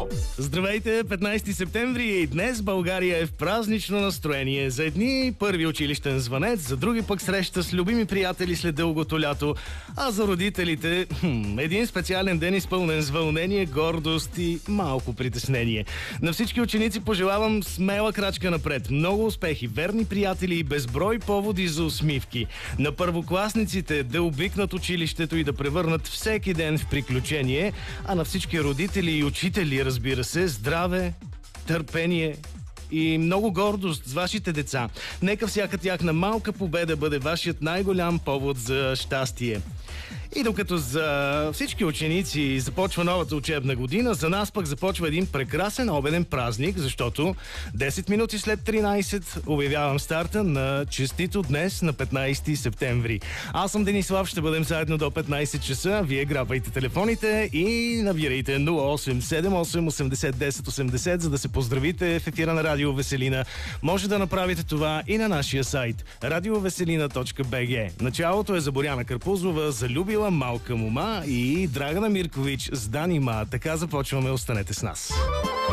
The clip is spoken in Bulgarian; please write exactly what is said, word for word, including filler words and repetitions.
Браво! Здравейте, петнайсети септември и днес България е в празнично настроение. За едни първи училищен звънец, за други пък среща с любими приятели след дългото лято, а за родителите хм, един специален ден изпълнен с вълнение, гордост и малко притеснение. На всички ученици пожелавам смела крачка напред, много успехи, верни приятели и безброй поводи за усмивки. На първокласниците да обикнат училището и да превърнат всеки ден в приключение, а на всички родители и учители, разбира се, здраве, търпение и много гордост с вашите деца. Нека всяка тяхна малка победа бъде вашият най-голям повод за щастие. И докато за всички ученици започва новата учебна година, за нас пък започва един прекрасен обеден празник, защото десет минути след тринайсет обявявам старта на Честито днес на петнайсети септември. Аз съм Денислав, ще бъдем заедно до петнайсет часа. Вие грабвайте телефоните и набирайте нула осем седем осем осемдесет десет осемдесет, за да се поздравите в ефира на Радио Веселина. Може да направите това и на нашия сайт радиовеселина точка би джи. Началото е за Боряна Карпузова, за Любила малка мома и Драгана Миркович с Данима. Така започваме, останете с нас.